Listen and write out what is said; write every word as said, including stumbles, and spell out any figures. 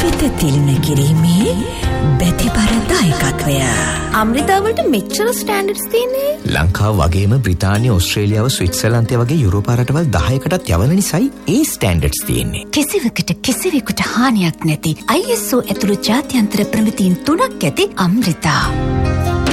වෙත තිළින කිරීමේ බැතිබර දායකත්වය. අමෘතාවලට මෙච්චර ස්ටෑන්ඩඩ්ස් තියෙන්නේ. ලංකාව වගේම බ්‍රිතාන්‍ය, ඕස්ට්‍රේලියාව, ස්විට්සර්ලන්තය වගේ යුරෝපා රටවල් දහයකටත් යවන නිසායි ඒ ස්ටෑන්ඩඩ්ස් තියෙන්නේ. කිසිවකට කිසිවෙකුට හානියක් නැති I S O ඇතුළු ජාත්‍යන්තර ප්‍රමිතීන් තුනක් ඇති අමෘතා.